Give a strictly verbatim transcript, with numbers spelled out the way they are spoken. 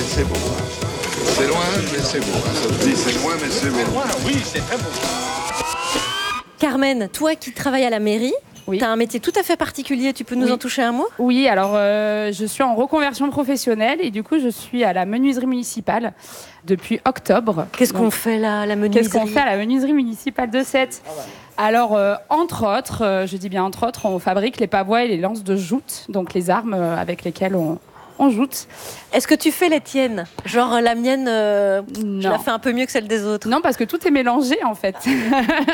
mais c'est beau. Hein. C'est loin, mais c'est beau. Hein. Ça se dit, c'est loin, mais c'est beau. C'est loin, oui, c'est très beau. Carmen, toi qui travailles à la mairie, oui. tu as un métier tout à fait particulier. Tu peux nous oui. en toucher un mot ? Oui, alors euh, je suis en reconversion professionnelle et du coup, je suis à la menuiserie municipale depuis octobre. Qu'est-ce Donc, qu'on fait là, à la menuiserie ? Qu'est-ce qu'on fait à la menuiserie municipale de Sète ? Alors, euh, entre autres, euh, je dis bien entre autres, on fabrique les pavois et les lances de joute, donc les armes euh, avec lesquelles on, on joute. Est-ce que tu fais les tiennes ? Genre la mienne, euh, je la fais un peu mieux que celle des autres. Non, parce que tout est mélangé en fait.